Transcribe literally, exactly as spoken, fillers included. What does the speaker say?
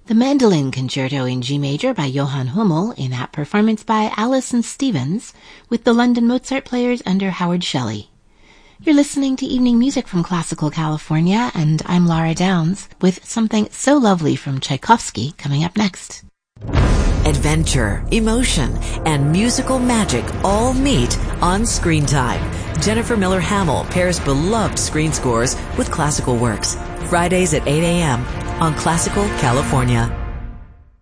The Mandolin Concerto in G Major by Johann Hummel in that performance by Alison Stevens with the London Mozart Players under Howard Shelley. You're listening to Evening Music from Classical California, and I'm Laura Downs with something so lovely from Tchaikovsky coming up next. Adventure, emotion, and musical magic all meet on Screen Time. Jennifer Miller Hamill pairs beloved screen scores with classical works. Fridays at eight a.m. on Classical California.